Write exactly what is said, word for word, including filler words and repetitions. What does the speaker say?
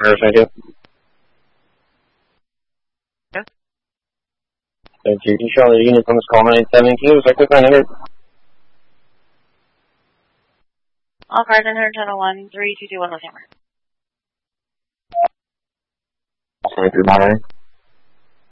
Thank you. Yeah. Thank you. Can you show the unit from this call nine seven? Can you give us a quick nine hundred? All cars in Channel one, three two two one, Los Hammer. Thank you, Monterey.